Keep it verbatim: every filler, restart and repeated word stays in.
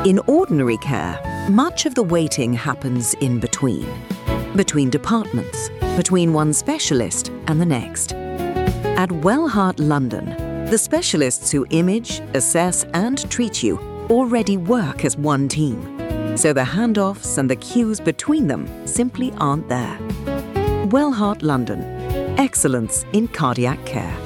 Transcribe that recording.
In ordinary care, much of the waiting happens in between. Between departments, between one specialist and the next. At Wellheart London, the specialists who image, assess and treat you already work as one team. So the handoffs and the queues between them simply aren't there. Wellheart London. Excellence in cardiac care.